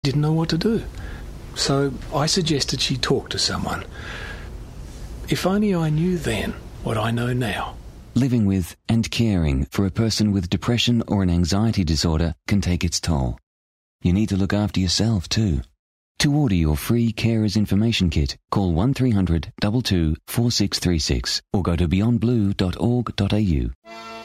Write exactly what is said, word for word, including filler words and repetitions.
Didn't know what to do. So I suggested she talk to someone. If only I knew then what I know now. Living with and caring for a person with depression or an anxiety disorder can take its toll. You need to look after yourself too. To order your free Carers Information Kit, call one three hundred two two four six three six or go to beyond blue dot org dot a u.